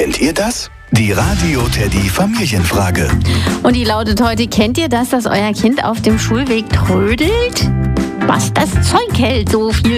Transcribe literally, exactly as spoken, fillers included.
Kennt ihr das? Die Radio Teddy Familienfrage. Und die lautet heute: Kennt ihr das, dass euer Kind auf dem Schulweg trödelt? Was das Zeug hält, so viel